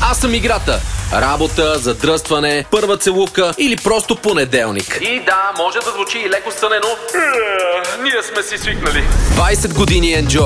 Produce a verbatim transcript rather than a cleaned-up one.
Аз съм играта. Работа, задръстване, първа целувка или просто понеделник. И да, може да звучи и леко стънено. Ние сме си свикнали. двайсет години Enjoy.